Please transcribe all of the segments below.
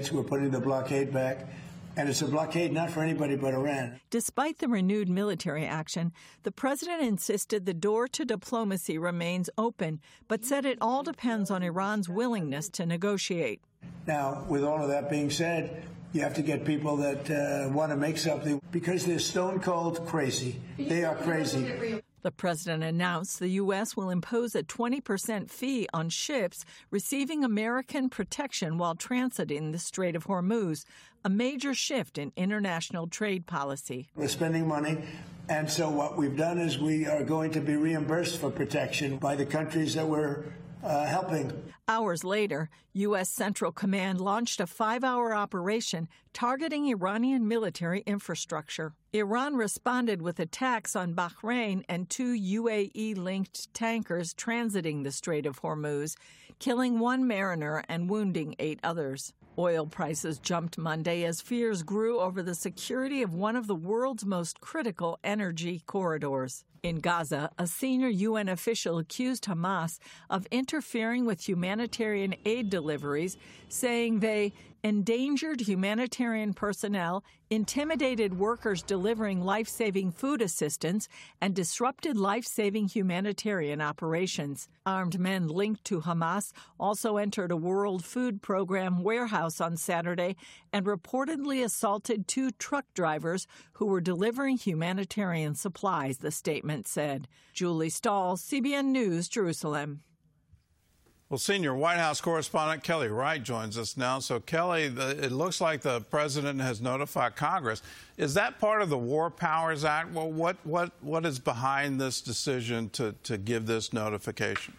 We're putting the blockade back. And it's a blockade not for anybody but Iran. Despite the renewed military action, the president insisted the door to diplomacy remains open, but said it all depends on Iran's willingness to negotiate. Now, with all of that being said, you have to get people that want to make something because they're stone cold crazy. They are crazy. The president announced the U.S. will impose a 20% fee on ships receiving American protection while transiting the Strait of Hormuz, a major shift in international trade policy. We're spending money, and so what we've done is we are going to be reimbursed for protection by the countries that we're helping. Hours later, U.S. Central Command launched a 5-hour operation targeting Iranian military infrastructure. Iran responded with attacks on Bahrain and 2 UAE-linked tankers transiting the Strait of Hormuz, killing 1 mariner and wounding 8 others. Oil prices jumped Monday as fears grew over the security of one of the world's most critical energy corridors. In Gaza, a senior UN official accused Hamas of interfering with humanitarian aid deliveries, saying they endangered humanitarian personnel, intimidated workers delivering life-saving food assistance, and disrupted life-saving humanitarian operations. Armed men linked to Hamas also entered a World Food Program warehouse on Saturday and reportedly assaulted 2 truck drivers who were delivering humanitarian supplies, the statement said. Julie Stahl, CBN News, Jerusalem. Well, senior White House correspondent Kelly Wright joins us now. So, Kelly, it looks like the president has notified Congress. Is that part of the War Powers Act? Well, what is behind this decision to give this notification?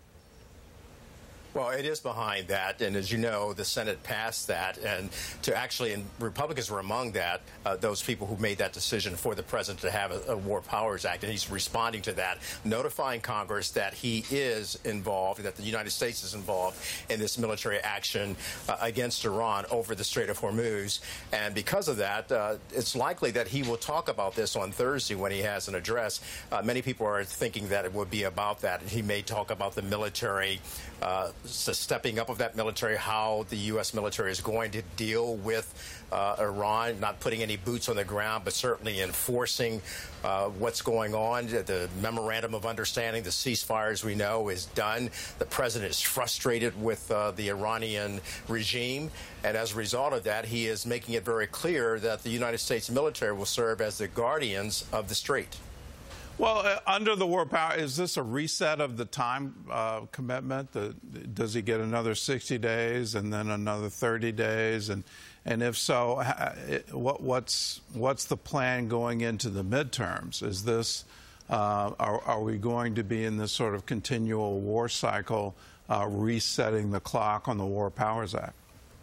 Well, it is behind that, and as you know, the Senate passed that, and and Republicans were among that, those people who made that decision for the president to have a War Powers Act, and he's responding to that, notifying Congress that he is involved, that the United States is involved in this military action against Iran over the Strait of Hormuz, and because of that, it's likely that he will talk about this on Thursday when he has an address. Many people are thinking that it would be about that, and he may talk about the military stepping up of that military, how the U.S. military is going to deal with Iran, not putting any boots on the ground, but certainly enforcing what's going on. The memorandum of understanding, the ceasefire, as we know, is done. The president is frustrated with the Iranian regime, and as a result of that, he is making it very clear that the United States military will serve as the guardians of the strait. Well, under the war power, is this a reset of the time commitment? Does he get another 60 days and then another 30 days? And if so, what's the plan going into the midterms? Is this are we going to be in this sort of continual war cycle, resetting the clock on the War Powers Act?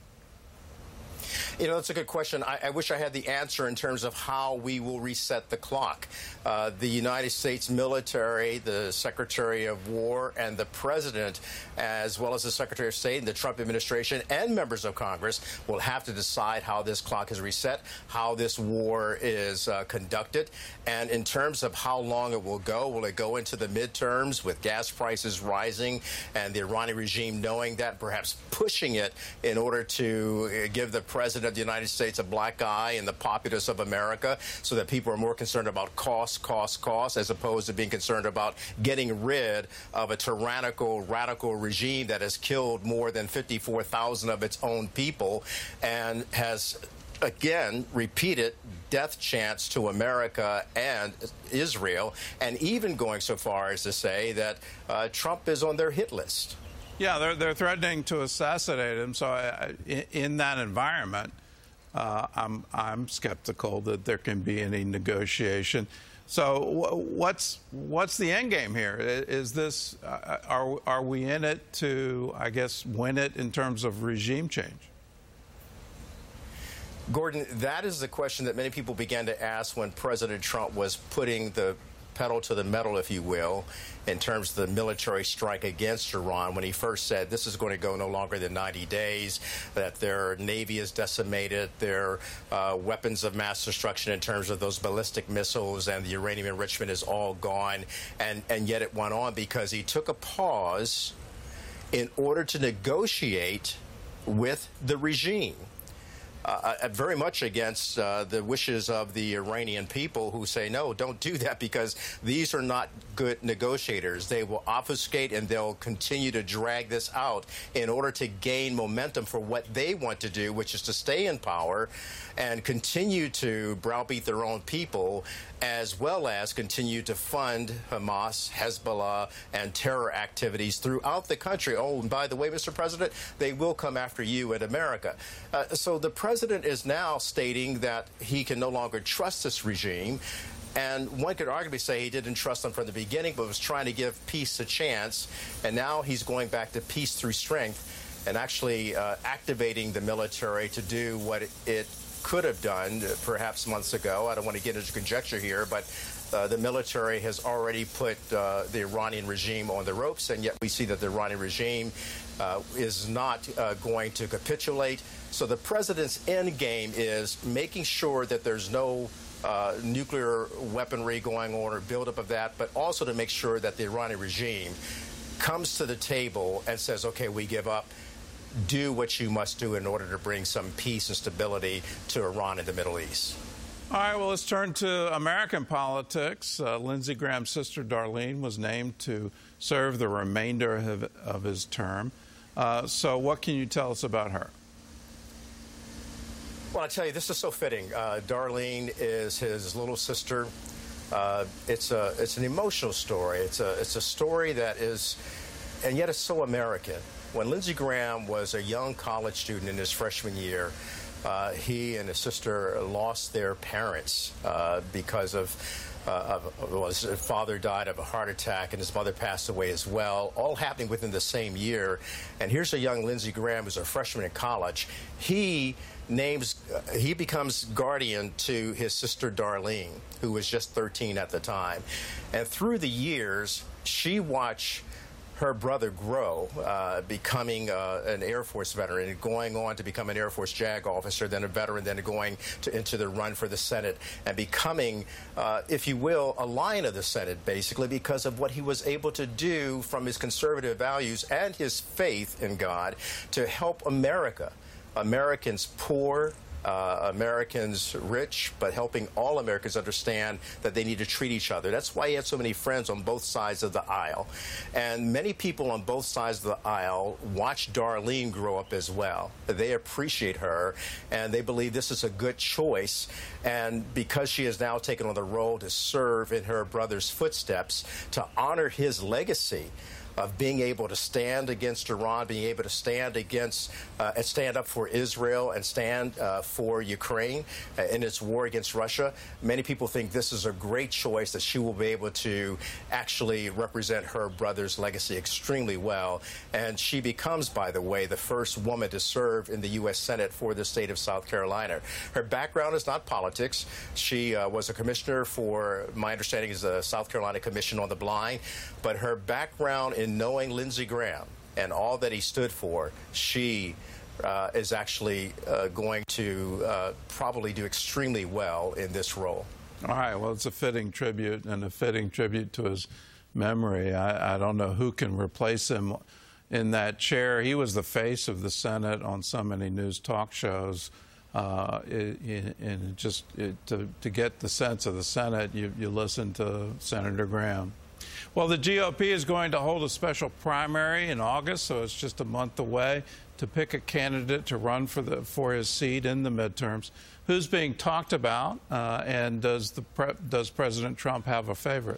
You know, that's a good question. I wish I had the answer in terms of how we will reset the clock. The United States military, the Secretary of War, and the President, as well as the Secretary of State and the Trump administration and members of Congress, will have to decide how this clock is reset, how this war is conducted, and in terms of how long it will it go into the midterms with gas prices rising and the Iranian regime knowing that, perhaps pushing it in order to give the President of the United States a black eye in the populace of America, so that people are more concerned about cost, as opposed to being concerned about getting rid of a tyrannical, radical regime that has killed more than 54,000 of its own people and has, again, repeated death chants to America and Israel, and even going so far as to say that Trump is on their hit list. Yeah, they're threatening to assassinate him. So in that environment, I'm skeptical that there can be any negotiation. So what's the end game here? Is this are we in it to, I guess, win it in terms of regime change? Gordon, that is the question that many people began to ask when President Trump was putting the pedal to the metal, if you will, in terms of the military strike against Iran, when he first said this is going to go no longer than 90 days, that their Navy is decimated, their weapons of mass destruction in terms of those ballistic missiles and the uranium enrichment is all gone. And yet it went on because he took a pause in order to negotiate with the regime. very much against the wishes of the Iranian people, who say, no, don't do that, because these are not good negotiators. They will obfuscate and they'll continue to drag this out in order to gain momentum for what they want to do, which is to stay in power and continue to browbeat their own people, as well as continue to fund Hamas, Hezbollah, and terror activities throughout the country. Oh, and by the way, Mr. President, they will come after you in America. So the president is now stating that he can no longer trust this regime. And one could arguably say he didn't trust them from the beginning, but was trying to give peace a chance. And now he's going back to peace through strength and actually activating the military to do what it could have done perhaps months ago. I don't want to get into conjecture here, but the military has already put the Iranian regime on the ropes, and yet we see that the Iranian regime is not going to capitulate. So the president's end game is making sure that there's no nuclear weaponry going on or buildup of that, but also to make sure that the Iranian regime comes to the table and says, okay, we give up. Do what you must do in order to bring some peace and stability to Iran and the Middle East. All right, well, let's turn to American politics. Lindsey Graham's sister, Darlene, was named to serve the remainder of his term. So what can you tell us about her? Well, I tell you, this is so fitting. Darlene is his little sister. It's an emotional story. It's a story that is, and yet it's so American. When Lindsey Graham was a young college student in his freshman year, he and his sister lost their parents because of his father died of a heart attack and his mother passed away as well, all happening within the same year. And here's a young Lindsey Graham who's a freshman in college. He becomes guardian to his sister Darlene, who was just 13 at the time. And through the years, she watched her brother grow, becoming an Air Force veteran and going on to become an Air Force JAG officer, then a veteran, then going into the run for the Senate and becoming, if you will, a lion of the Senate, basically, because of what he was able to do from his conservative values and his faith in God to help America. Americans poor, Americans rich, but helping all Americans understand that they need to treat each other. That's why he had so many friends on both sides of the aisle. And many people on both sides of the aisle watch Darlene grow up as well. They appreciate her, and they believe this is a good choice. And because she has now taken on the role to serve in her brother's footsteps, to honor his legacy of being able to stand against Iran, being able to stand against and stand up for Israel and stand for Ukraine in its war against Russia. Many people think this is a great choice, that she will be able to actually represent her brother's legacy extremely well. And she becomes, by the way, the first woman to serve in the U.S. Senate for the state of South Carolina. Her background is not politics. She was a commissioner for, my understanding is the South Carolina Commission on the Blind. But her background in knowing Lindsey Graham and all that he stood for, she is actually going to probably do extremely well in this role. All right. Well, it's a fitting tribute and a fitting tribute to his memory. I don't know who can replace him in that chair. He was the face of the Senate on so many news talk shows. And just to get the sense of the Senate, you listen to Senator Graham. Well, the GOP is going to hold a special primary in August, so it's just a month away, to pick a candidate to run for his seat in the midterms. Who's being talked about, and does President Trump have a favorite?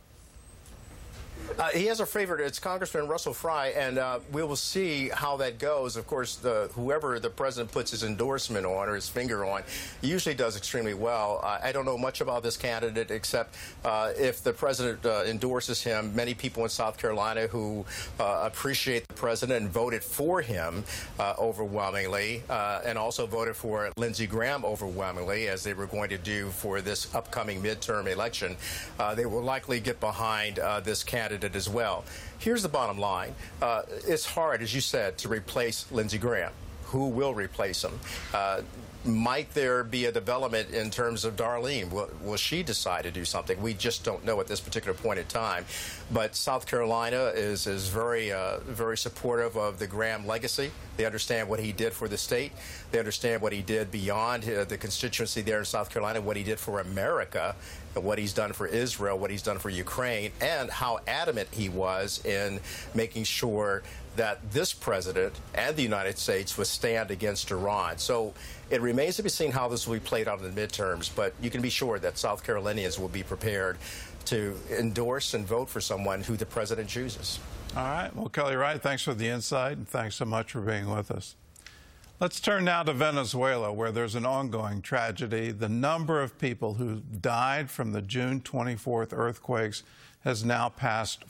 He has a favorite. It's Congressman Russell Fry, and we will see how that goes. Of course, whoever the president puts his endorsement on or his finger on usually does extremely well. I don't know much about this candidate, except if the president endorses him, many people in South Carolina who appreciate the president and voted for him overwhelmingly, and also voted for Lindsey Graham overwhelmingly, as they were going to do for this upcoming midterm election, they will likely get behind this candidate as well. Here's the bottom line. It's hard, as you said, to replace Lindsey Graham, who will replace him. Might there be a development in terms of Darlene? Will she decide to do something? We just don't know at this particular point in time. But South Carolina is very, very supportive of the Graham legacy. They understand what he did for the state. They understand what he did beyond the constituency there in South Carolina, what he did for America, what he's done for Israel, what he's done for Ukraine, and how adamant he was in making sure that this president and the United States would stand against Iran. So it remains to be seen how this will be played out in the midterms, but you can be sure that South Carolinians will be prepared to endorse and vote for someone who the president chooses. All right. Well, Kelly Wright, thanks for the insight, and thanks so much for being with us. Let's turn now to Venezuela, where there's an ongoing tragedy. The number of people who died from the June 24th earthquakes has now passed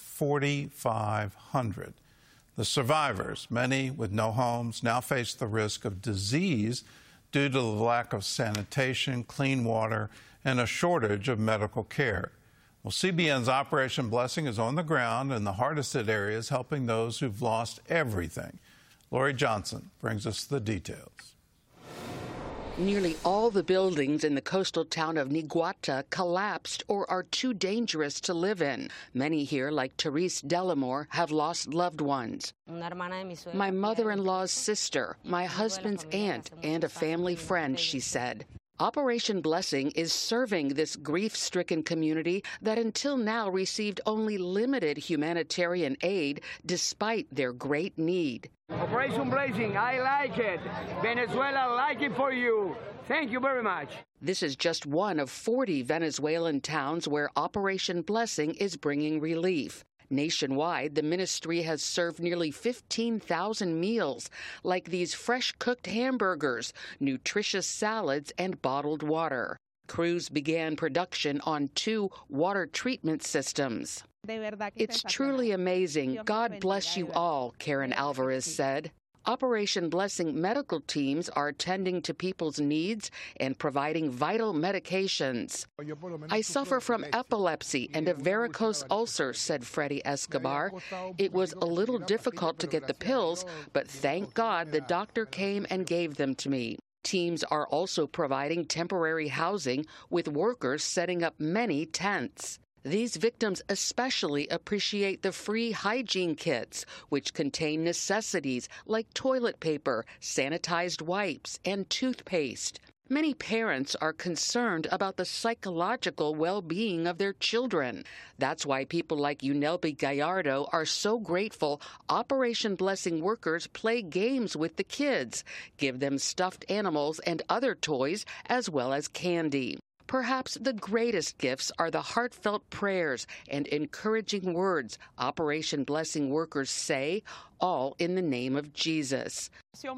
4,500. The survivors, many with no homes, now face the risk of disease due to the lack of sanitation, clean water, and a shortage of medical care. Well, CBN's Operation Blessing is on the ground in the hardest hit areas, helping those who've lost everything. Lori Johnson brings us the details. Nearly all the buildings in the coastal town of Niguata collapsed or are too dangerous to live in. Many here, like Therese Delamore, have lost loved ones. My mother-in-law's sister, my husband's aunt, and a family friend, she said. Operation Blessing is serving this grief-stricken community that until now received only limited humanitarian aid despite their great need. Operation Blessing, I like it. Venezuela, like it for you. Thank you very much. This is just one of 40 Venezuelan towns where Operation Blessing is bringing relief. Nationwide, the ministry has served nearly 15,000 meals, like these fresh-cooked hamburgers, nutritious salads, and bottled water. Crews began production on 2 water treatment systems. It's truly amazing. God bless you all, Karen Alvarez said. Operation Blessing medical teams are tending to people's needs and providing vital medications. I suffer from epilepsy and a varicose ulcer, said Freddie Escobar. It was a little difficult to get the pills, but thank God the doctor came and gave them to me. Teams are also providing temporary housing, with workers setting up many tents. These victims especially appreciate the free hygiene kits, which contain necessities like toilet paper, sanitized wipes, and toothpaste. Many parents are concerned about the psychological well-being of their children. That's why people like Unelbi Gallardo are so grateful Operation Blessing workers play games with the kids, give them stuffed animals and other toys, as well as candy. Perhaps the greatest gifts are the heartfelt prayers and encouraging words Operation Blessing workers say, all in the name of Jesus.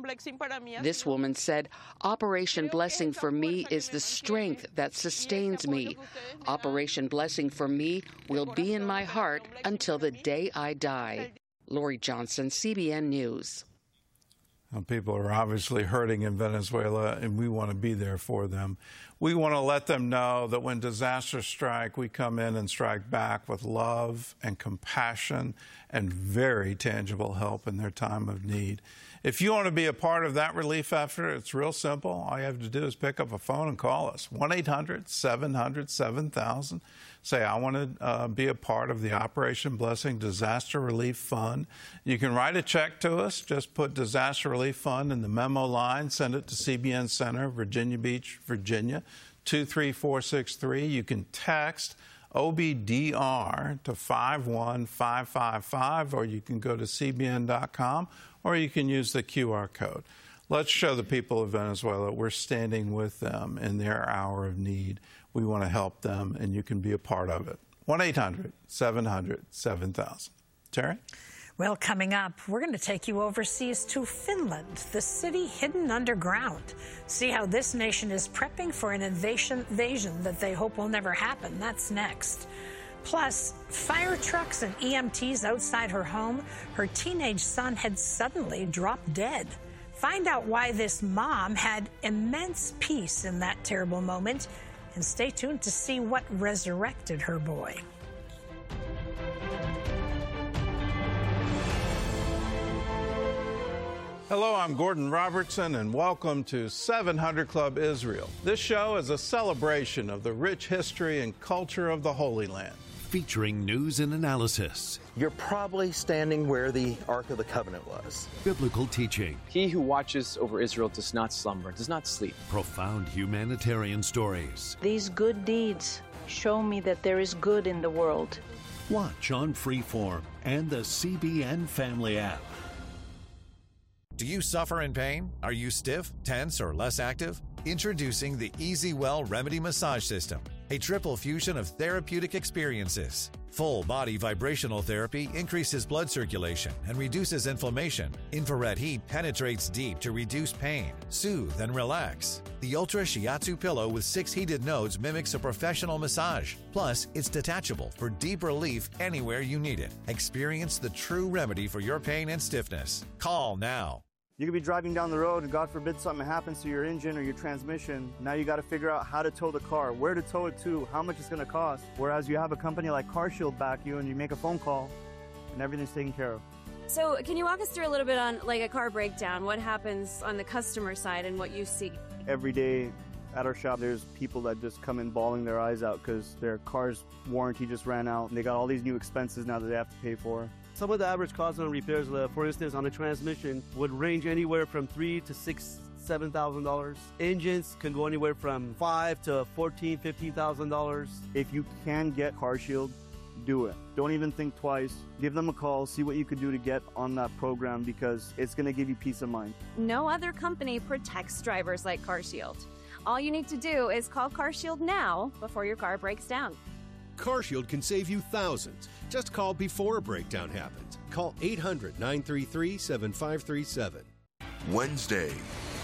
This woman said, Operation Blessing for me is the strength that sustains me. Operation Blessing for me will be in my heart until the day I die. Lori Johnson, CBN News. People are obviously hurting in Venezuela, and we want to be there for them. We want to let them know that when disasters strike, we come in and strike back with love and compassion and very tangible help in their time of need. If you want to be a part of that relief effort, it's real simple. All you have to do is pick up a phone and call us, 1-800-700-7000. Say, I want to be a part of the Operation Blessing Disaster Relief Fund. You can write a check to us. Just put Disaster Relief Fund in the memo line. Send it to CBN Center, Virginia Beach, Virginia, 23463. You can text OBDR to 51555, or you can go to CBN.com, or you can use the QR code. Let's show the people of Venezuela we're standing with them in their hour of need. We want to help them, and you can be a part of it. 1-800-700-7000. Terry? Well, coming up, we're going to take you overseas to Finland, the city hidden underground. See how this nation is prepping for an invasion that they hope will never happen. That's next. Plus, fire trucks and EMTs outside her home. Her teenage son had suddenly dropped dead. Find out why this mom had immense peace in that terrible moment. And stay tuned to see what resurrected her boy. Hello, I'm Gordon Robertson, and welcome to 700 Club Israel. This show is a celebration of the rich history and culture of the Holy Land. Featuring news and analysis. You're probably standing where the Ark of the Covenant was. Biblical teaching. He who watches over Israel does not slumber, does not sleep. Profound humanitarian stories. These good deeds show me that there is good in the world. Watch on Freeform and the CBN Family app. Do you suffer in pain? Are you stiff, tense, or less active? Introducing the EasyWell Remedy Massage System, a triple fusion of therapeutic experiences. Full body vibrational therapy increases blood circulation and reduces inflammation. Infrared heat penetrates deep to reduce pain, soothe, and relax. The Ultra Shiatsu pillow with 6 heated nodes mimics a professional massage. Plus, it's detachable for deep relief anywhere you need it. Experience the true remedy for your pain and stiffness. Call now. You could be driving down the road and God forbid something happens to your engine or your transmission. Now you got to figure out how to tow the car, where to tow it to, how much it's going to cost. Whereas you have a company like CarShield back you and you make a phone call and everything's taken care of. So can you walk us through a little bit on like a car breakdown? What happens on the customer side and what you see? Every day at our shop, there's people that just come in bawling their eyes out because their car's warranty just ran out and they got all these new expenses now that they have to pay for. Some of the average costs on repairs, for instance, on a transmission would range anywhere from $3,000 to $7,000. Engines can go anywhere from $5,000 to $14,000, $15,000. If you can get CarShield, do it. Don't even think twice. Give them a call, see what you could do to get on that program because it's going to give you peace of mind. No other company protects drivers like CarShield. All you need to do is call CarShield now before your car breaks down. CarShield can save you thousands. Just call before a breakdown happens. Call 800-933-7537. Wednesday.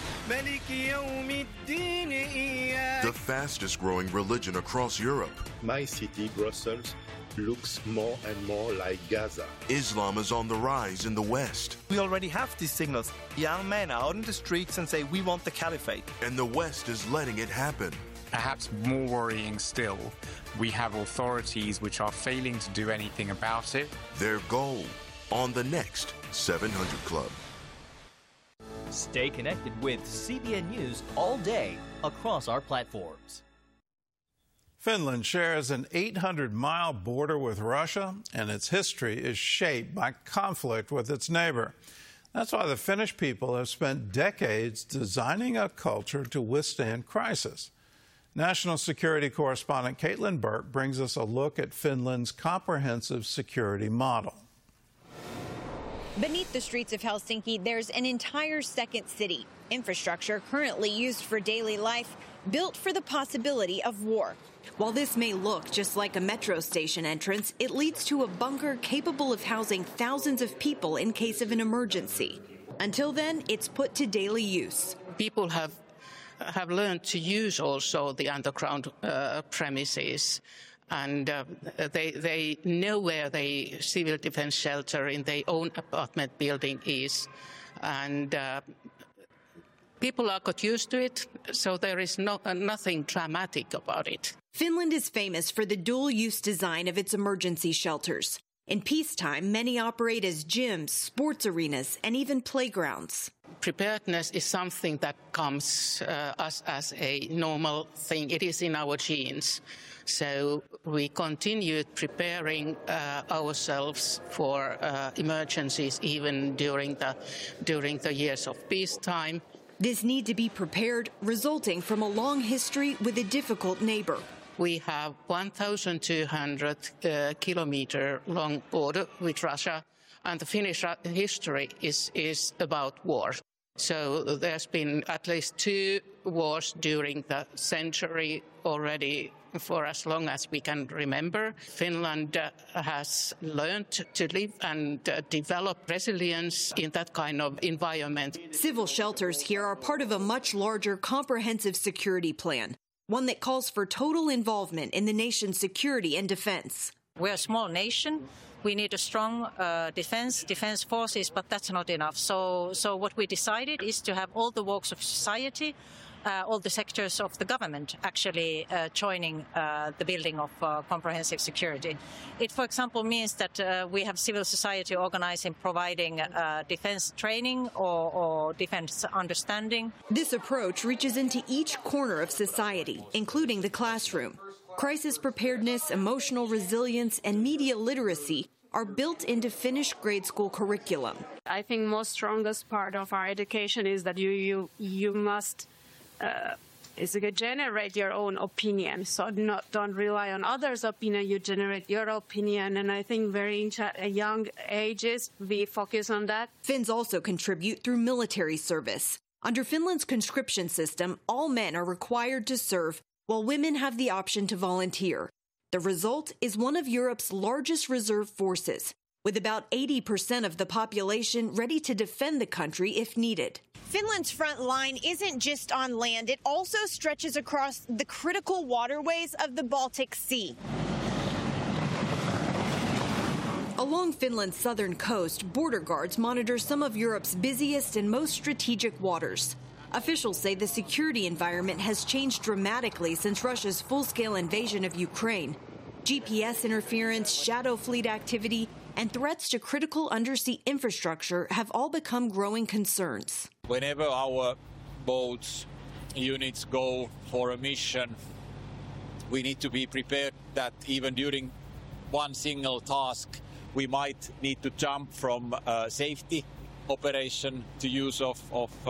The fastest growing religion across Europe. My city, Brussels, looks more and more like Gaza. Islam is on the rise in the West. We already have these signals. Young men are out in the streets and say, we want the caliphate. And the West is letting it happen. Perhaps more worrying still, we have authorities which are failing to do anything about it. Their goal on the next 700 Club. Stay connected with CBN News all day across our platforms. Finland shares an 800-mile border with Russia, and its history is shaped by conflict with its neighbor. That's why the Finnish people have spent decades designing a culture to withstand crisis. National security correspondent Caitlin Burke brings us a look at Finland's comprehensive security model. Beneath the streets of Helsinki, there's an entire second city. Infrastructure currently used for daily life, built for the possibility of war. While this may look just like a metro station entrance, it leads to a bunker capable of housing thousands of people in case of an emergency. Until then, it's put to daily use. People have learned to use also the underground premises, and they know where the civil defense shelter in their own apartment building is, and people are got used to it, so there is nothing dramatic about it. Finland is famous for the dual-use design of its emergency shelters. In peacetime, many operate as gyms, sports arenas, and even playgrounds. Preparedness is something that comes us as a normal thing. It is in our genes. So we continue preparing ourselves for emergencies even during the years of peacetime. This need to be prepared resulting from a long history with a difficult neighbor. We have 1,200 kilometer long border with Russia, and the Finnish history is about war. So there's been at least 2 wars during the century already for as long as we can remember. Finland has learned to live and develop resilience in that kind of environment. Civil shelters here are part of a much larger comprehensive security plan, one that calls for total involvement in the nation's security and defense. We're a small nation. We need a strong defense forces, but that's not enough. So what we decided is to have all the walks of society all the sectors of the government actually joining the building of comprehensive security. It, for example, means that we have civil society organizing, providing defense training or defense understanding. This approach reaches into each corner of society, including the classroom. Crisis preparedness, emotional resilience, and media literacy are built into Finnish grade school curriculum. I think most strongest part of our education is that you must generate your own opinion. So don't rely on others' opinion. You generate your opinion, and I think very young ages we focus on that. Finns also contribute through military service. Under Finland's conscription system, all men are required to serve, while women have the option to volunteer. The result is one of Europe's largest reserve forces, with about 80% of the population ready to defend the country if needed. Finland's front line isn't just on land, it also stretches across the critical waterways of the Baltic Sea. Along Finland's southern coast, border guards monitor some of Europe's busiest and most strategic waters. Officials say the security environment has changed dramatically since Russia's full-scale invasion of Ukraine. GPS interference, shadow fleet activity, and threats to critical undersea infrastructure have all become growing concerns. Whenever our boats, units go for a mission, we need to be prepared that even during one single task, we might need to jump from safety operation to use of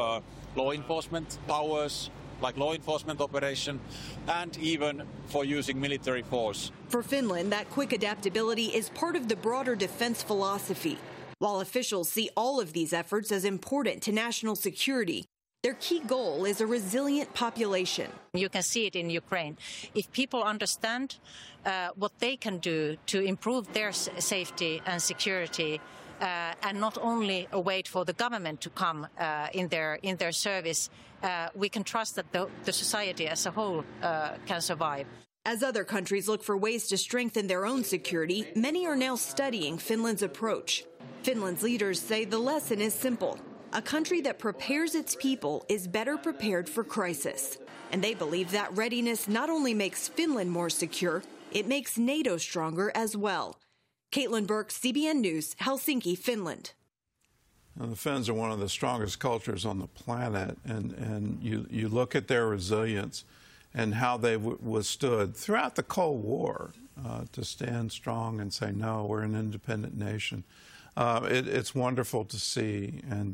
law enforcement powers, like law enforcement operation, and even for using military force. For Finland, that quick adaptability is part of the broader defense philosophy. While officials see all of these efforts as important to national security, their key goal is a resilient population. You can see it in Ukraine. If people understand what they can do to improve their safety and security, and not only wait for the government to come in their service, we can trust that the society as a whole can survive. As other countries look for ways to strengthen their own security, many are now studying Finland's approach. Finland's leaders say the lesson is simple. A country that prepares its people is better prepared for crisis. And they believe that readiness not only makes Finland more secure, it makes NATO stronger as well. Caitlin Burke, CBN News, Helsinki, Finland. Now, the Finns are one of the strongest cultures on the planet, and you look at their resilience and how they withstood throughout the Cold War to stand strong and say, no, we're an independent nation. It's wonderful to see, and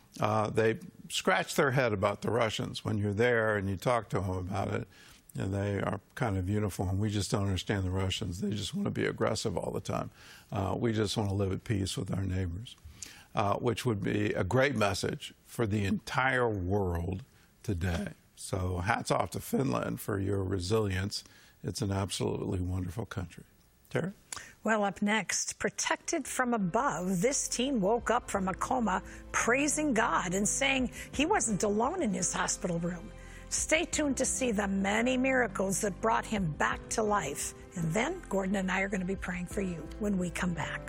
they scratch their head about the Russians. When you're there and you talk to them about it, and they are kind of uniform. We just don't understand the Russians. They just want to be aggressive all the time. We just want to live at peace with our neighbors, which would be a great message for the entire world today. So hats off to Finland for your resilience. It's an absolutely wonderful country. Tara? Well, up next, protected from above, this teen woke up from a coma praising God and saying he wasn't alone in his hospital room. Stay tuned to see the many miracles that brought him back to life. And then Gordon and I are going to be praying for you when we come back.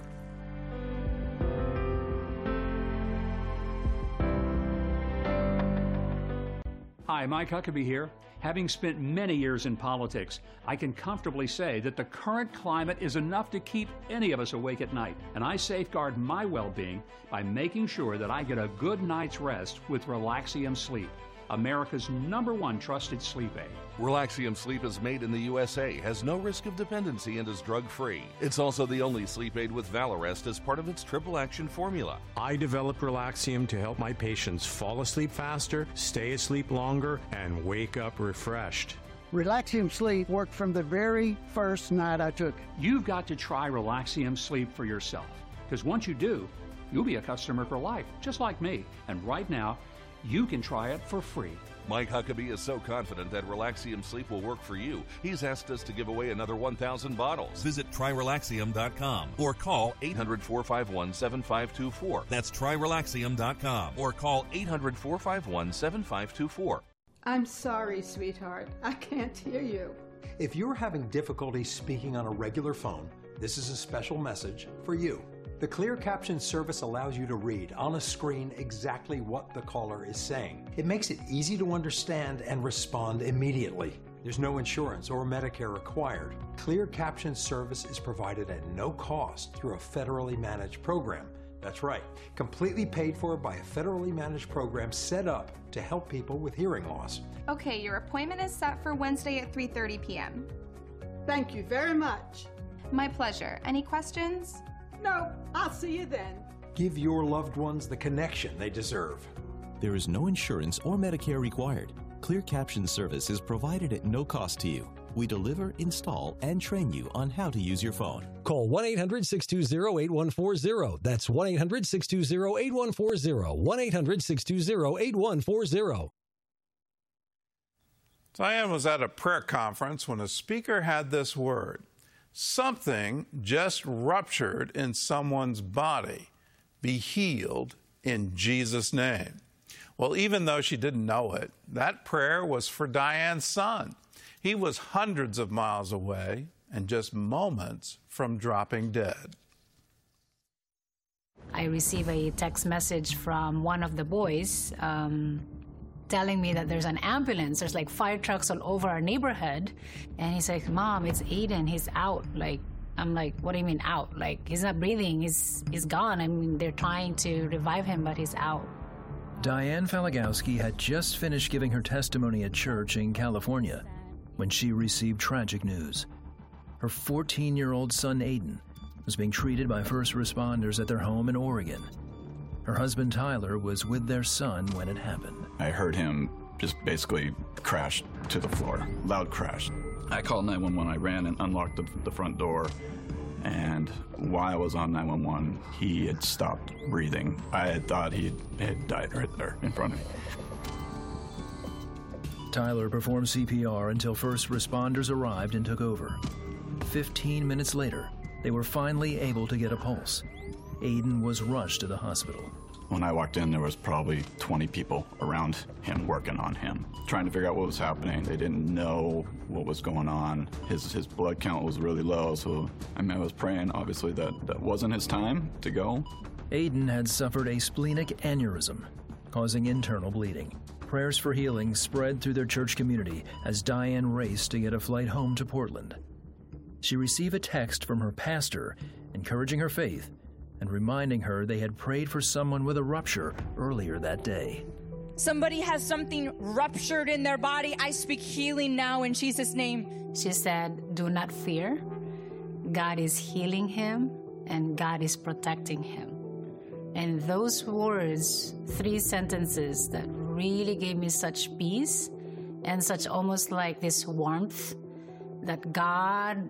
Hi, Mike Huckabee here. Having spent many years in politics, I can comfortably say that the current climate is enough to keep any of us awake at night. And I safeguard my well-being by making sure that I get a good night's rest with Relaxium Sleep, America's #1 trusted sleep aid. Relaxium Sleep is made in the USA, has no risk of dependency, and is drug-free. It's also the only sleep aid with Valarest as part of its triple action formula. I developed Relaxium to help my patients fall asleep faster, stay asleep longer, and wake up refreshed. Relaxium Sleep worked from the very first night I took it. You've got to try Relaxium Sleep for yourself, because once you do, you'll be a customer for life, just like me. And right now, you can try it for free. Mike Huckabee is so confident that Relaxium Sleep will work for you, he's asked us to give away another 1,000 bottles. Visit TryRelaxium.com or call 800-451-7524. That's TryRelaxium.com or call 800-451-7524. I'm sorry, sweetheart. I can't hear you. If you're having difficulty speaking on a regular phone, this is a special message for you. The Clear Caption service allows you to read on a screen exactly what the caller is saying. It makes it easy to understand and respond immediately. There's no insurance or Medicare required. Clear Caption service is provided at no cost through a federally managed program. That's right, completely paid for by a federally managed program set up to help people with hearing loss. Okay, your appointment is set for Wednesday at 3:30 p.m. Thank you very much. My pleasure. Any questions? No, I'll see you then. Give your loved ones the connection they deserve. There is no insurance or Medicare required. Clear Caption service is provided at no cost to you. We deliver, install, and train you on how to use your phone. Call 1-800-620-8140. That's 1-800-620-8140. 1-800-620-8140. Diane was at a prayer conference when a speaker had this word. Something just ruptured in someone's body. Be healed in Jesus' name. Well, even though she didn't know it, that prayer was for Diane's son. He was hundreds of miles away and just moments from dropping dead. I received a text message from one of the boys telling me that there's an ambulance. There's like fire trucks all over our neighborhood. And he's like, Mom, it's Aiden. He's out. I'm like, what do you mean out? Like, he's not breathing. He's gone. I mean, they're trying to revive him, but he's out. Diane Falagowski had just finished giving her testimony at church in California when she received tragic news. Her 14-year-old son, Aiden, was being treated by first responders at their home in Oregon. Her husband, Tyler, was with their son when it happened. I heard him just basically crash to the floor, loud crash. I called 911. I ran and unlocked the front door, and while I was on 911, he had stopped breathing. I had thought he had died right there in front of me. Tyler performed CPR until first responders arrived and took over. 15 minutes later, they were finally able to get a pulse. Aiden was rushed to the hospital. When I walked in, there was probably 20 people around him working on him, trying to figure out what was happening. They didn't know what was going on. His blood count was really low, so I was praying, obviously, that wasn't his time to go. Aiden had suffered a splenic aneurysm, causing internal bleeding. Prayers for healing spread through their church community as Diane raced to get a flight home to Portland. She received a text from her pastor encouraging her faith and reminding her they had prayed for someone with a rupture earlier that day. Somebody has something ruptured in their body. I speak healing now in Jesus' name. She said, do not fear. God is healing him and God is protecting him. And those words, 3 sentences that really gave me such peace and such almost like this warmth that God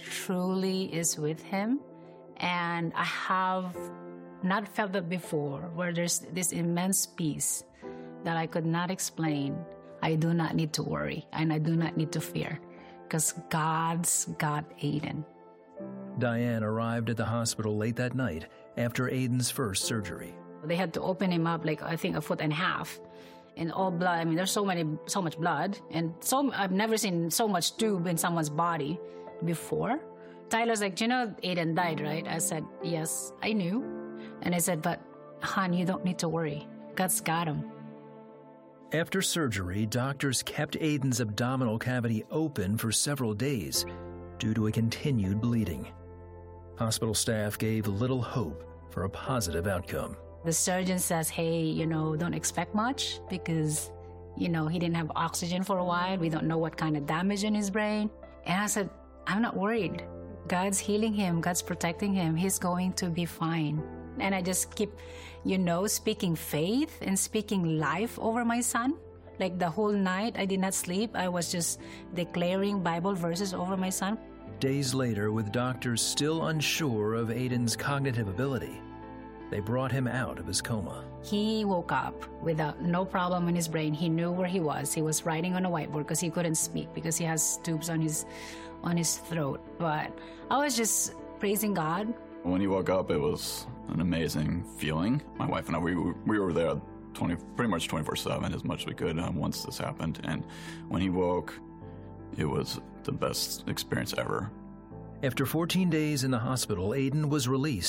is with him. And I have not felt that before, where there's this immense peace that I could not explain. I do not need to worry, and I do not need to fear, because God's got Aiden. Diane arrived at the hospital late that night after Aiden's first surgery. They had to open him up, like, I think 1.5 feet, and all blood. I mean, there's so much blood, and I've never seen so much tube in someone's body before. Tyler's like, you know, Aiden died, right? I said, yes, I knew. And I said, but, hon, you don't need to worry. God's got him. After surgery, doctors kept Aiden's abdominal cavity open for several days due to a continued bleeding. Hospital staff gave little hope for a positive outcome. The surgeon says, hey, don't expect much because, he didn't have oxygen for a while. We don't know what kind of damage in his brain. And I said, I'm not worried. God's healing him. God's protecting him. He's going to be fine. And I just keep, speaking faith and speaking life over my son. Like the whole night, I did not sleep. I was just declaring Bible verses over my son. Days later, with doctors still unsure of Aiden's cognitive ability, they brought him out of his coma. He woke up without no problem in his brain. He knew where he was. He was writing on a whiteboard because he couldn't speak because he has tubes on his throat. But I was just praising God. When he woke up, it was an amazing feeling. My wife and I, we were there pretty much 24/7 as much as we could once this happened. And when he woke, it was the best experience ever. After 14 days in the hospital, Aiden was released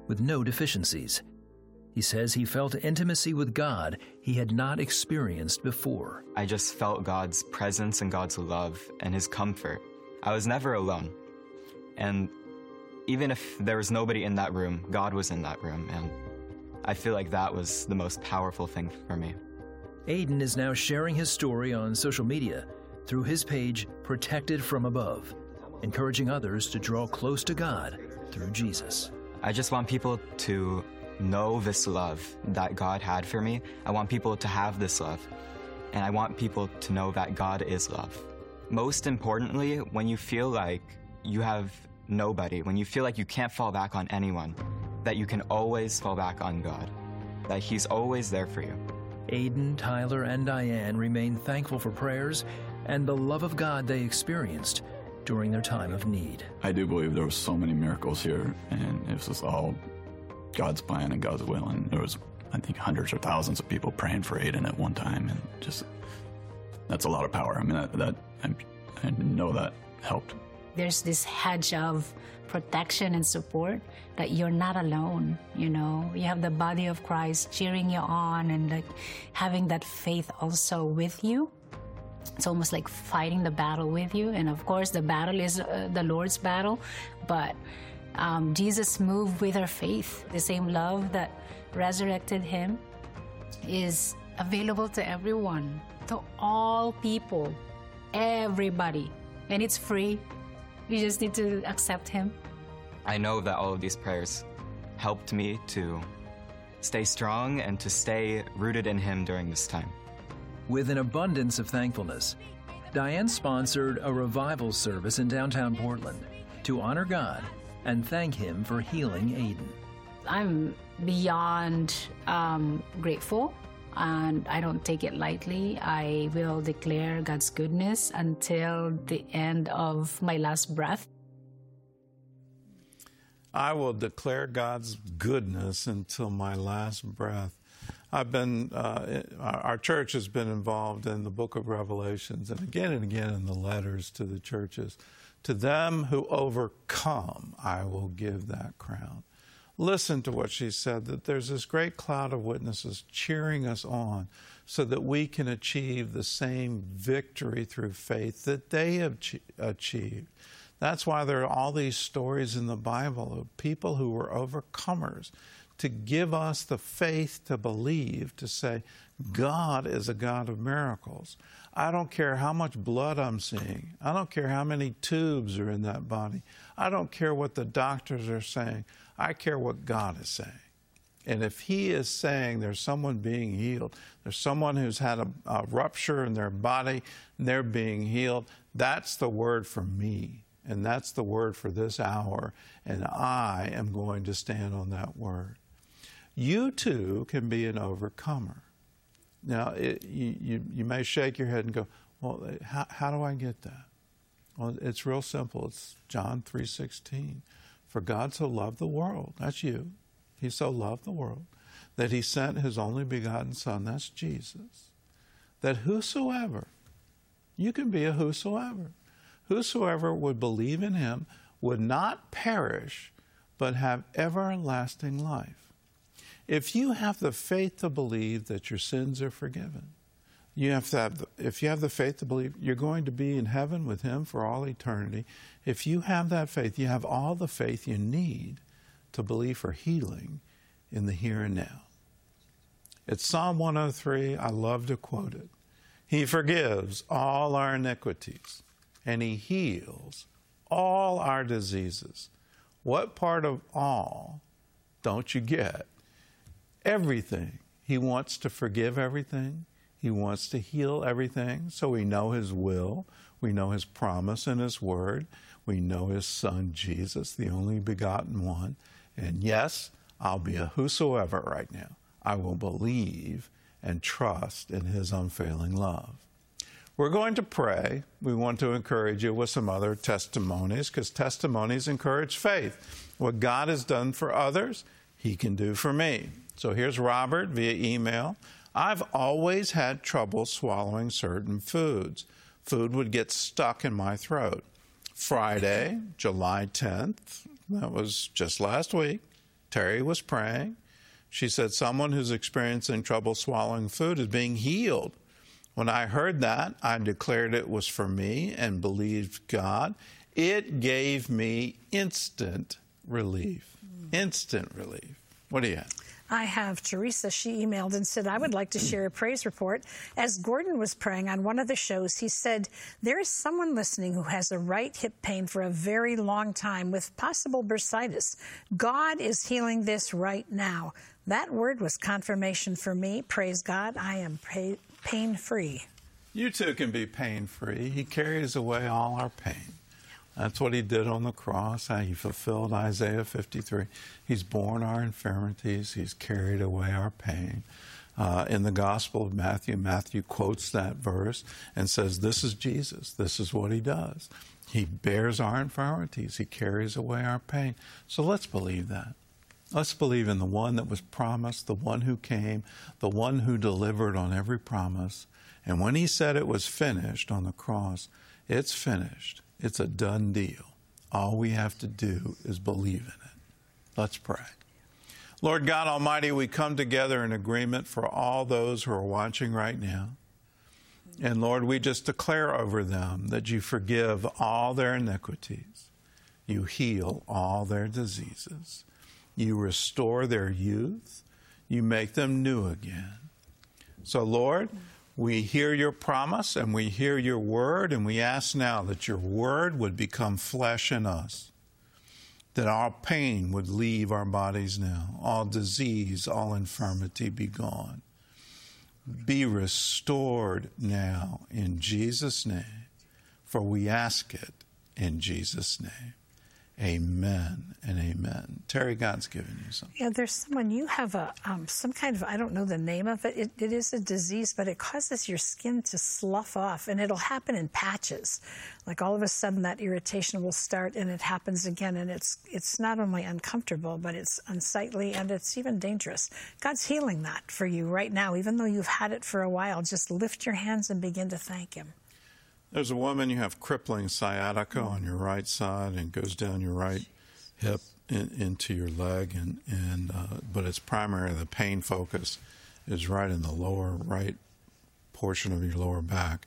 with no deficiencies. He says he felt intimacy with God he had not experienced before. I just felt God's presence and God's love and His comfort. I was never alone. And even if there was nobody in that room, God was in that room. And I feel like that was the most powerful thing for me. Aiden is now sharing his story on social media through his page, Protected from Above, encouraging others to draw close to God through Jesus. I just want people to know this love that God had for me. I want people to have this love. And I want people to know that God is love. Most importantly, when you feel like you have nobody, when you feel like you can't fall back on anyone, that you can always fall back on God, that He's always there for you. Aiden, Tyler, and Diane remain thankful for prayers and the love of God they experienced during their time of need. I do believe there were so many miracles here, and it was just all God's plan and God's will. And there was, I think, hundreds or thousands of people praying for Aiden at one time, and just, that's a lot of power. I mean, I know that helped. There's this hedge of protection and support that you're not alone, you know. You have the body of Christ cheering you on and like having that faith also with you. It's almost like fighting the battle with you. And of course, the battle is the Lord's battle, but Jesus moved with our faith. The same love that resurrected Him is available to everyone, to all people, everybody. And it's free. You just need to accept Him. I know that all of these prayers helped me to stay strong and to stay rooted in Him during this time. With an abundance of thankfulness, Diane sponsored a revival service in downtown Portland to honor God and thank Him for healing Aiden. I'm beyond grateful, and I don't take it lightly. I will declare God's goodness until the end of my last breath. I will declare God's goodness until my last breath. I've been, our church has been involved in the book of Revelations and again in the letters to the churches. To them who overcome, I will give that crown. Listen to what she said, that there's this great cloud of witnesses cheering us on so that we can achieve the same victory through faith that they have achieved. That's why there are all these stories in the Bible of people who were overcomers, to give us the faith to believe, to say, God is a God of miracles. I don't care how much blood I'm seeing. I don't care how many tubes are in that body. I don't care what the doctors are saying. I care what God is saying. And if He is saying there's someone being healed, there's someone who's had a rupture in their body, and they're being healed, that's the word for me. And that's the word for this hour. And I am going to stand on that word. You too can be an overcomer. Now, you may shake your head and go, well, how do I get that? Well, it's real simple. It's John 3:16. For God so loved the world, that's you. He so loved the world that He sent His only begotten Son, that's Jesus, that whosoever, you can be a whosoever would believe in Him would not perish, but have everlasting life. If you have the faith to believe that your sins are forgiven, if you have the faith to believe you're going to be in heaven with Him for all eternity, if you have that faith, you have all the faith you need to believe for healing in the here and now. It's Psalm 103. I love to quote it. He forgives all our iniquities, and He heals all our diseases. What part of all don't you get? Everything. He wants to forgive everything. He wants to heal everything. So we know His will. We know His promise in His word. We know His Son, Jesus, the only begotten one. And yes, I'll be a whosoever right now. I will believe and trust in His unfailing love. We're going to pray. We want to encourage you with some other testimonies, because testimonies encourage faith. What God has done for others, He can do for me. So here's Robert via email. I've always had trouble swallowing certain foods. Food would get stuck in my throat. Friday, July 10th, that was just last week, Terry was praying. She said, someone who's experiencing trouble swallowing food is being healed. When I heard that, I declared it was for me and believed God. It gave me instant relief. Instant relief. What do you have? I have Teresa. She emailed and said, I would like to share a praise report. As Gordon was praying on one of the shows, he said, there is someone listening who has a right hip pain for a very long time with possible bursitis. God is healing this right now. That word was confirmation for me. Praise God. I am pain-free. You too can be pain-free. He carries away all our pain. That's what he did on the cross. He fulfilled Isaiah 53. He's borne our infirmities. He's carried away our pain. In the Gospel of Matthew, Matthew quotes that verse and says, this is Jesus. This is what he does. He bears our infirmities. He carries away our pain. So let's believe that. Let's believe in the one that was promised, the one who came, the one who delivered on every promise. And when he said it was finished on the cross, it's finished. It's a done deal. All we have to do is believe in it. Let's pray. Lord God Almighty, we come together in agreement for all those who are watching right now. And Lord, we just declare over them that you forgive all their iniquities. You heal all their diseases. You restore their youth. You make them new again. So, Lord, we hear your promise and we hear your word, and we ask now that your word would become flesh in us, that all pain would leave our bodies now, all disease, all infirmity be gone. Be restored now in Jesus' name, for we ask it in Jesus' name. Amen and amen. Terry, God's given you something. Yeah, there's someone, you have a some kind of, I don't know the name of it. It is a disease, but it causes your skin to slough off, and it'll happen in patches. Like all of a sudden that irritation will start and it happens again, and it's not only uncomfortable, but it's unsightly and it's even dangerous. God's healing that for you right now, even though you've had it for a while. Just lift your hands and begin to thank him. There's a woman, you have crippling sciatica on your right side and goes down your right hip into your leg, but it's primarily the pain focus is right in the lower right portion of your lower back.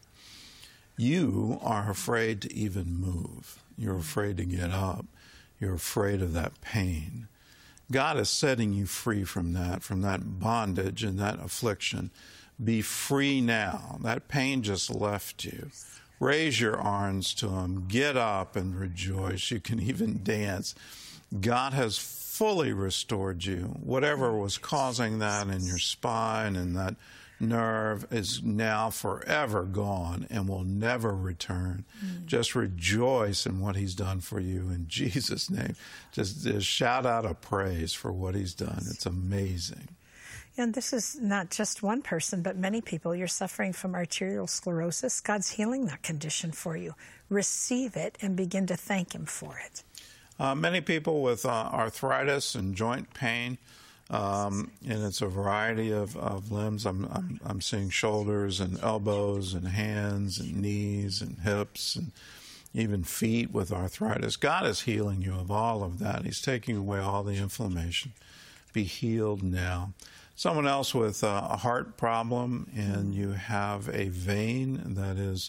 You are afraid to even move. You're afraid to get up. You're afraid of that pain. God is setting you free from that bondage and that affliction. Be free now. That pain just left you. Raise your arms to him. Get up and rejoice. You can even dance. God has fully restored you. Whatever was causing that in your spine and that nerve is now forever gone and will never return. Just rejoice in what he's done for you in Jesus' name. Just shout out a praise for what he's done. It's amazing. And this is not just one person, but many people. You're suffering from arterial sclerosis. God's healing that condition for you. Receive it and begin to thank him for it. Many people with arthritis and joint pain, and it's a variety of limbs. I'm seeing shoulders and elbows and hands and knees and hips and even feet with arthritis. God is healing you of all of that. He's taking away all the inflammation. Be healed now. Someone else with a heart problem, and you have a vein that is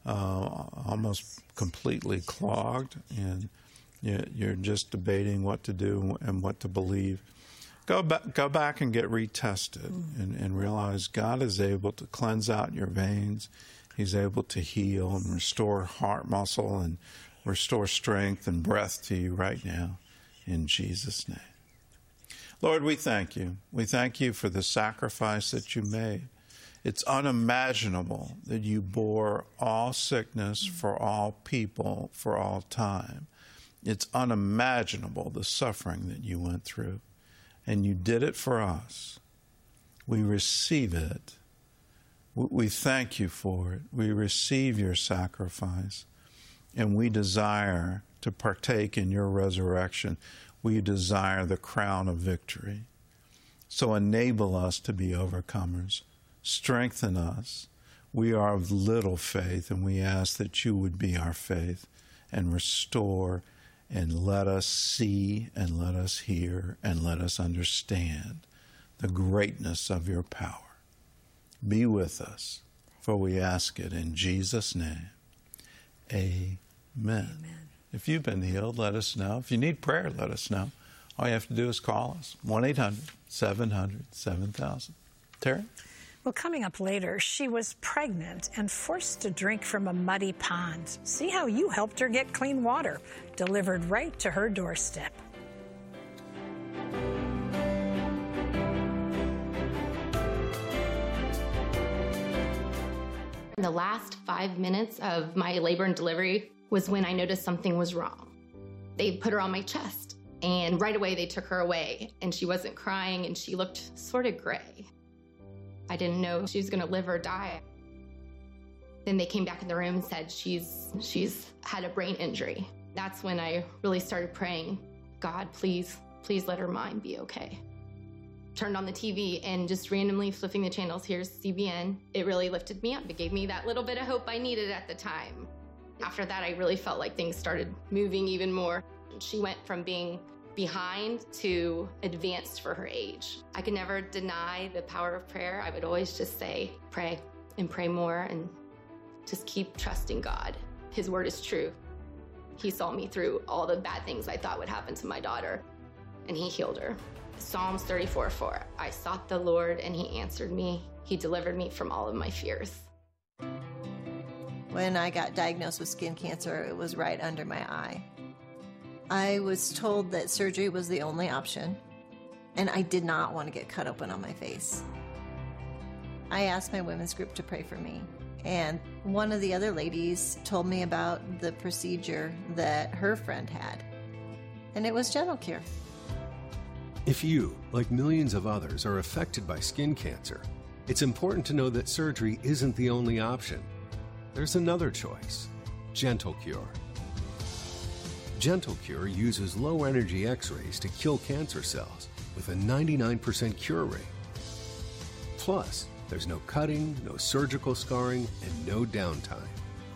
almost completely clogged, and you're just debating what to do and what to believe. Go back and get retested and realize God is able to cleanse out your veins. He's able to heal and restore heart muscle and restore strength and breath to you right now in Jesus' name. Lord, we thank you. We thank you for the sacrifice that you made. It's unimaginable that you bore all sickness for all people for all time. It's unimaginable the suffering that you went through, and you did it for us. We receive it. We thank you for it. We receive your sacrifice, and we desire to partake in your resurrection. We desire the crown of victory. So enable us to be overcomers. Strengthen us. We are of little faith, and we ask that you would be our faith and restore and let us see and let us hear and let us understand the greatness of your power. Be with us, for we ask it in Jesus' name. Amen. Amen. If you've been healed, let us know. If you need prayer, let us know. All you have to do is call us, 1-800-700-7000. Terry? Well, coming up later, she was pregnant and forced to drink from a muddy pond. See how you helped her get clean water, delivered right to her doorstep. In the last 5 minutes of my labor and delivery was when I noticed something was wrong. They put her on my chest, and right away they took her away, and she wasn't crying, and she looked sort of gray. I didn't know if she was going to live or die. Then they came back in the room and said she's had a brain injury. That's when I really started praying, God, please let her mind be okay. Turned on the TV and just randomly flipping the channels, here's CBN. It really lifted me up. It gave me that little bit of hope I needed at the time. After that, I really felt like things started moving even more. She went from being behind to advanced for her age. I could never deny the power of prayer. I would always just say, pray and pray more and just keep trusting God. His word is true. He saw me through all the bad things I thought would happen to my daughter, and he healed her. Psalms 34:4, I sought the Lord and he answered me. He delivered me from all of my fears. When I got diagnosed with skin cancer, it was right under my eye. I was told that surgery was the only option, and I did not want to get cut open on my face. I asked my women's group to pray for me, and one of the other ladies told me about the procedure that her friend had, and it was Gentle Cure. If you, like millions of others, are affected by skin cancer, it's important to know that surgery isn't the only option. There's another choice, Gentle Cure. Gentle Cure uses low-energy X-rays to kill cancer cells with a 99% cure rate. Plus, there's no cutting, no surgical scarring, and no downtime.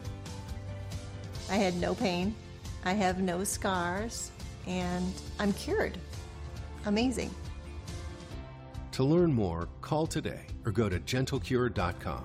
I had no pain, I have no scars, and I'm cured. Amazing. To learn more, call today or go to gentlecure.com.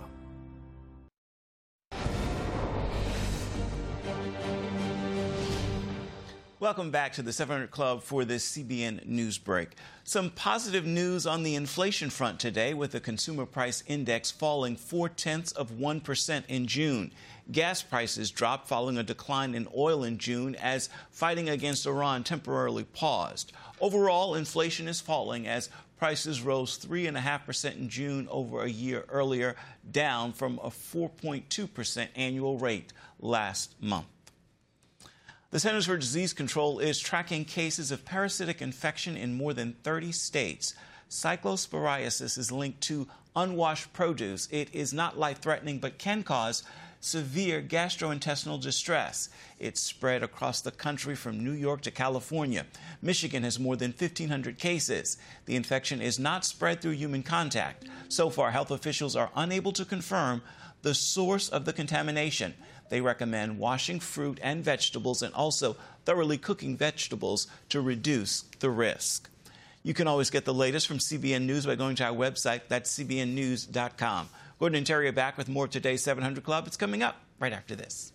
Welcome back to the 700 Club for this CBN News Break. Some positive news on the inflation front today, with the consumer price index falling 0.4% in June. Gas prices dropped following a decline in oil in June as fighting against Iran temporarily paused. Overall, inflation is falling as prices rose 3.5% in June over a year earlier, down from a 4.2% annual rate last month. The Centers for Disease Control is tracking cases of parasitic infection in more than 30 states. Cyclosporiasis is linked to unwashed produce. It is not life-threatening but can cause severe gastrointestinal distress. It's spread across the country from New York to California. Michigan has more than 1,500 cases. The infection is not spread through human contact. So far, health officials are unable to confirm the source of the contamination. They recommend washing fruit and vegetables and also thoroughly cooking vegetables to reduce the risk. You can always get the latest from CBN News by going to our website. That's cbnnews.com. Gordon and Terry are back with more of today's 700 Club. It's coming up right after this.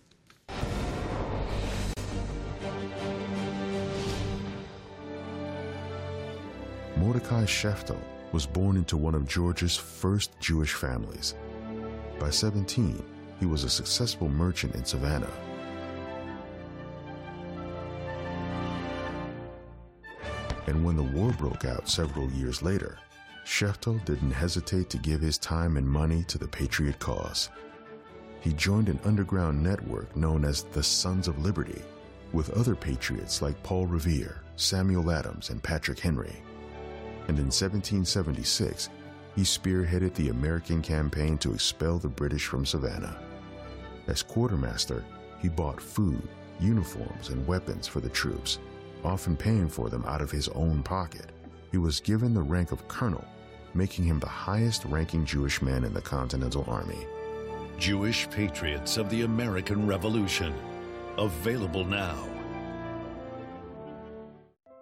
Mordecai Sheftel was born into one of Georgia's first Jewish families. By 17, he was a successful merchant in Savannah. And when the war broke out several years later, Sheftel didn't hesitate to give his time and money to the Patriot cause. He joined an underground network known as the Sons of Liberty, with other patriots like Paul Revere, Samuel Adams, and Patrick Henry. And in 1776, he spearheaded the American campaign to expel the British from Savannah. As quartermaster, he bought food, uniforms, and weapons for the troops, often paying for them out of his own pocket. He was given the rank of colonel, making him the highest-ranking Jewish man in the Continental Army. Jewish Patriots of the American Revolution. Available now.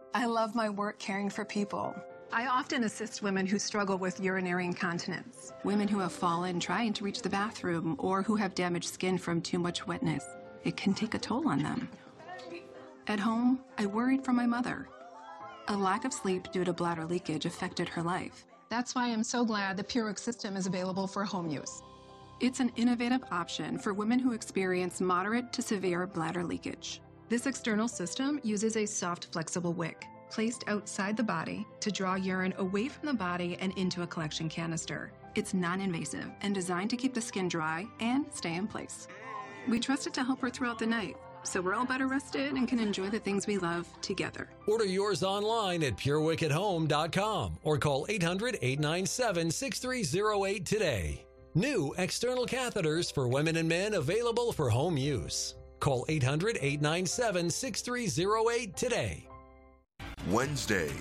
I love my work caring for people. I often assist women who struggle with urinary incontinence, women who have fallen trying to reach the bathroom, or who have damaged skin from too much wetness. It can take a toll on them. At home, I worried for my mother. A lack of sleep due to bladder leakage affected her life. That's why I'm so glad the PureWick system is available for home use. It's an innovative option for women who experience moderate to severe bladder leakage. This external system uses a soft, flexible wick placed outside the body to draw urine away from the body and into a collection canister. It's non-invasive and designed to keep the skin dry and stay in place. We trust it to help her throughout the night, so we're all better rested and can enjoy the things we love together. Order yours online at PureWickAtHome.com or call 800-897-6308 today. New external catheters for women and men available for home use. Call 800-897-6308 today. Wednesday,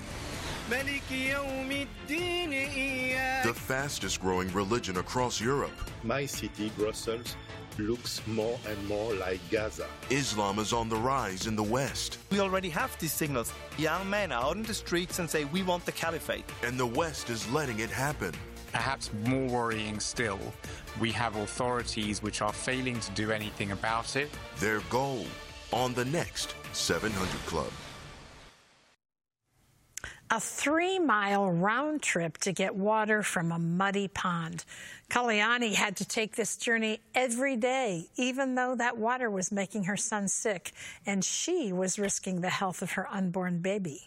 the fastest growing religion across Europe. My city, Brussels, looks more and more like Gaza. Islam is on the rise in the West. We already have these signals. Young men are out in the streets and say, we want the caliphate. And the West is letting it happen. Perhaps more worrying still, we have authorities which are failing to do anything about it. Their goal on the next 700 Club. A 3-mile round trip to get water from a muddy pond. Kalyani had to take this journey every day, even though that water was making her son sick, and she was risking the health of her unborn baby.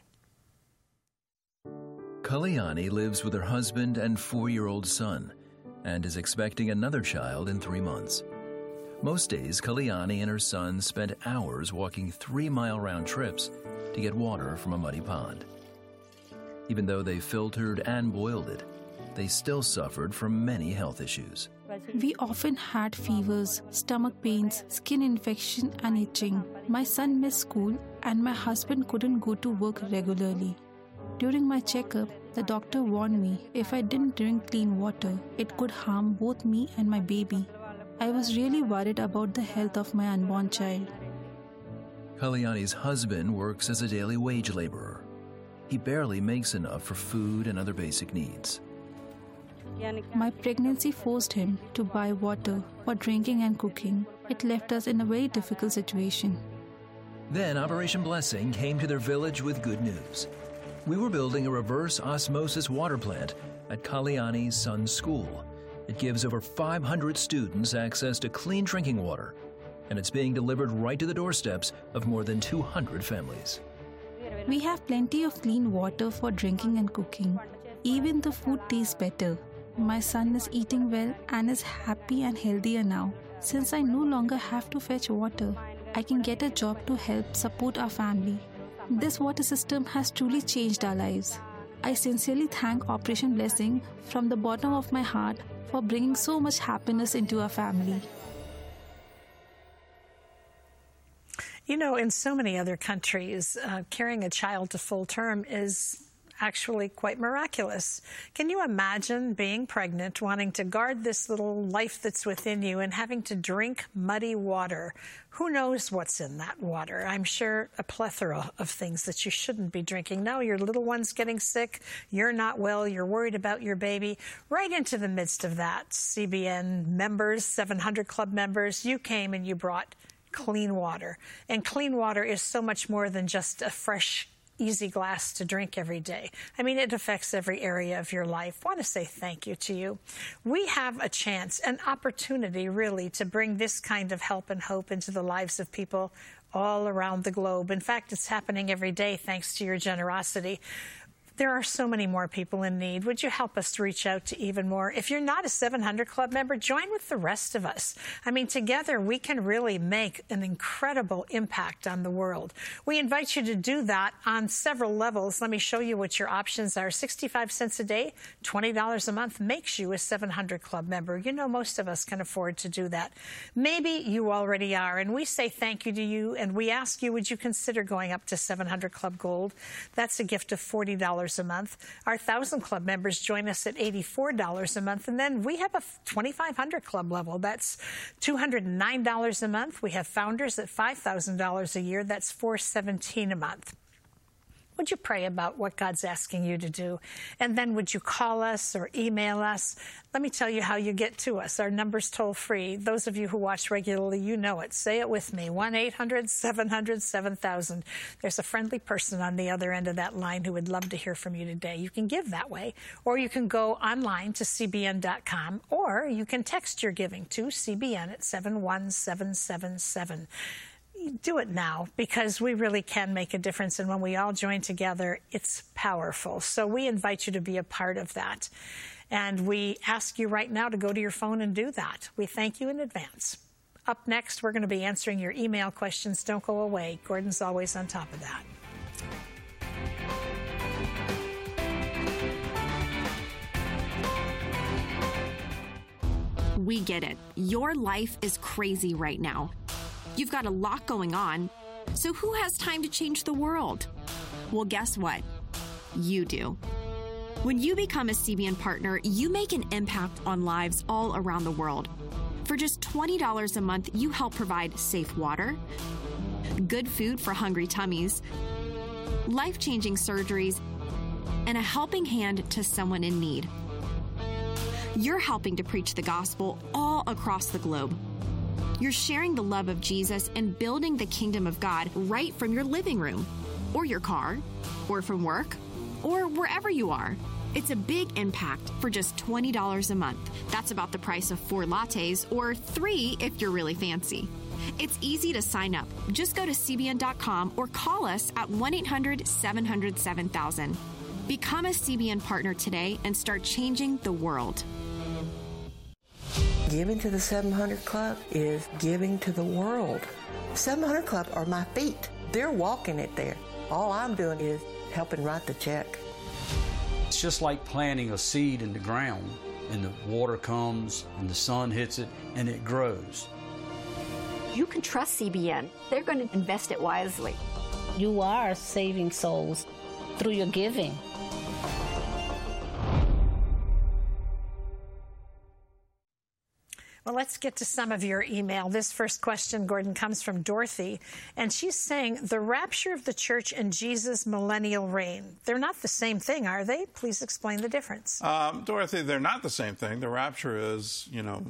Kalyani lives with her husband and 4-year-old son and is expecting another child in 3 months. Most days, Kalyani and her son spent hours walking 3-mile round trips to get water from a muddy pond. Even though they filtered and boiled it, they still suffered from many health issues. We often had fevers, stomach pains, skin infection, and itching. My son missed school, and my husband couldn't go to work regularly. During my checkup, the doctor warned me if I didn't drink clean water, it could harm both me and my baby. I was really worried about the health of my unborn child. Kalyani's husband works as a daily wage laborer. He barely makes enough for food and other basic needs. My pregnancy forced him to buy water for drinking and cooking. It left us in a very difficult situation. Then Operation Blessing came to their village with good news. We were building a reverse osmosis water plant at Kalyani's son's school. It gives over 500 students access to clean drinking water, and it's being delivered right to the doorsteps of more than 200 families. We have plenty of clean water for drinking and cooking. Even the food tastes better. My son is eating well and is happy and healthier now. Since I no longer have to fetch water, I can get a job to help support our family. This water system has truly changed our lives. I sincerely thank Operation Blessing from the bottom of my heart for bringing so much happiness into our family. You know, in so many other countries, carrying a child to full term is actually quite miraculous. Can you imagine being pregnant, wanting to guard this little life that's within you and having to drink muddy water? Who knows what's in that water? I'm sure a plethora of things that you shouldn't be drinking. Now your little one's getting sick, you're not well, you're worried about your baby. Right into the midst of that, CBN members, 700 Club members, you came and you brought clean water. And clean water is so much more than just a fresh, easy glass to drink every day. I mean, it affects every area of your life. I want to say thank you to you. We have a chance, an opportunity, really, to bring this kind of help and hope into the lives of people all around the globe. In fact, it's happening every day thanks to your generosity. There are so many more people in need. Would you help us to reach out to even more? If you're not a 700 Club member, join with the rest of us. I mean, together we can really make an incredible impact on the world. We invite you to do that on several levels. Let me show you what your options are. 65 cents a day, $20 a month makes you a 700 Club member. You know, most of us can afford to do that. Maybe you already are, and we say thank you to you, and we ask you, would you consider going up to 700 Club Gold? That's a gift of $40 a month. Our 1,000 Club members join us at $84 a month. And then we have a 2,500 Club level. That's $209 a month. We have founders at $5,000 a year. That's $417 a month. would you pray about what God's asking you to do? And then would you call us or email us? Let me tell you how you get to us. Our number's toll free. Those of you who watch regularly, you know it. Say it with me, 1-800-700-7000. There's a friendly person on the other end of that line who would love to hear from you today. You can give that way, or you can go online to cbn.com, or you can text your giving to CBN at 71777. Do it now, because we really can make a difference, and when we all join together, it's powerful. So we invite you to be a part of that. And we ask you right now to go to your phone and do that. We thank you in advance. Up next, we're going to be answering your email questions. Don't go away. Gordon's always on top of that. We get it. Your life is crazy right now. You've got a lot going on. So who has time to change the world? Well, guess what? You do. When you become a CBN partner, you make an impact on lives all around the world. For just $20 a month, you help provide safe water, good food for hungry tummies, life-changing surgeries, and a helping hand to someone in need. You're helping to preach the gospel all across the globe. You're sharing the love of Jesus and building the kingdom of God right from your living room, or your car, or from work, or wherever you are. It's a big impact for just $20 a month. That's about the price of 4 lattes, or 3 if you're really fancy. It's easy to sign up. Just go to CBN.com or call us at 1-800-700-7000. Become a CBN partner today and start changing the world. Giving to the 700 Club is giving to the world. 700 Club are my feet. They're walking it there. All I'm doing is helping write the check. It's just like planting a seed in the ground, and the water comes and the sun hits it and it grows. You can trust CBN. They're going to invest it wisely. You are saving souls through your giving. Well, let's get to some of your email. This first question, Gordon, comes from Dorothy, and she's saying, the rapture of the church and Jesus' millennial reign, they're not the same thing, are they? Please explain the difference. Dorothy, they're not the same thing. The rapture is,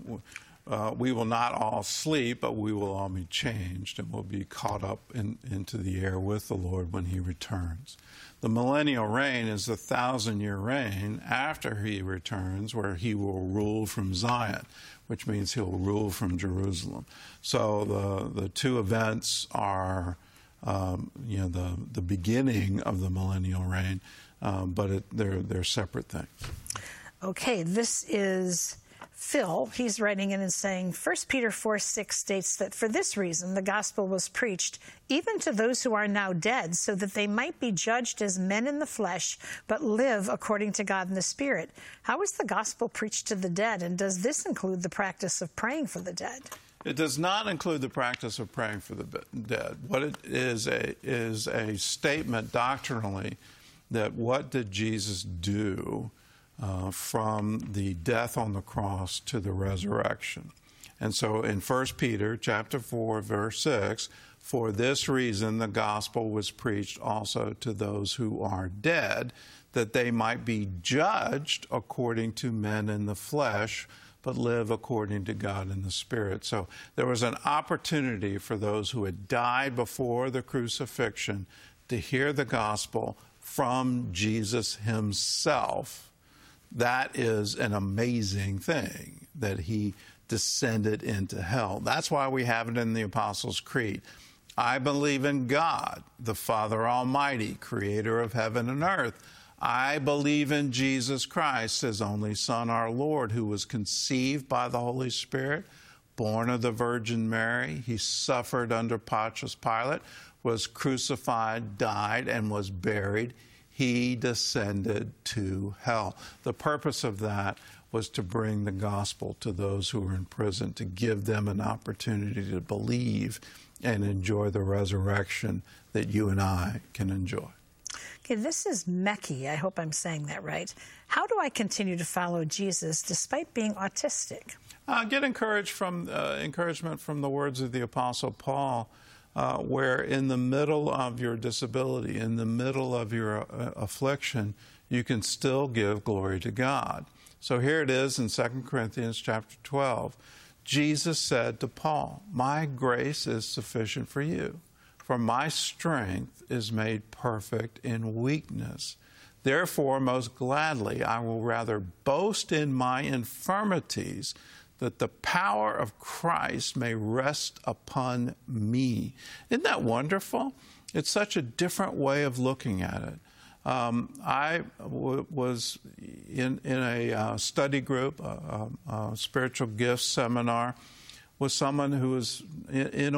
we will not all sleep, but we will all be changed, and we'll be caught up into the air with the Lord when he returns. The millennial reign is the 1,000-year reign after he returns, where he will rule from Zion, which means he'll rule from Jerusalem. So the two events are, the beginning of the millennial reign, but they're separate things. Okay, this is Phil. He's writing in and saying, 1 Peter 4:6 states that for this reason the gospel was preached even to those who are now dead, so that they might be judged as men in the flesh, but live according to God in the Spirit. How is the gospel preached to the dead, and does this include the practice of praying for the dead? It does not include the practice of praying for the dead. What it is a statement doctrinally that what did Jesus do from the death on the cross to the resurrection. And so in 1 Peter chapter 4, verse 6, for this reason the gospel was preached also to those who are dead, that they might be judged according to men in the flesh, but live according to God in the Spirit. So there was an opportunity for those who had died before the crucifixion to hear the gospel from Jesus himself. That is an amazing thing, that he descended into hell. That's why we have it in the Apostles' Creed. I believe in God, the Father Almighty, creator of heaven and earth. I believe in Jesus Christ, his only Son, our Lord, who was conceived by the Holy Spirit, born of the Virgin Mary. He suffered under Pontius Pilate, was crucified, died, and was buried. He descended to hell. The purpose of that was to bring the gospel to those who were in prison, to give them an opportunity to believe and enjoy the resurrection that you and I can enjoy. Okay, this is Mekki. I hope I'm saying that right. How do I continue to follow Jesus despite being autistic? Get encouragement from the words of the Apostle Paul. where in the middle of your disability, in the middle of your affliction, you can still give glory to God. So here it is in 2 Corinthians chapter 12. Jesus said to Paul, "My grace is sufficient for you, for my strength is made perfect in weakness. Therefore, most gladly, I will rather boast in my infirmities, that the power of Christ may rest upon me." Isn't that wonderful? It's such a different way of looking at it. I was in a study group, a spiritual gifts seminar, with someone who was in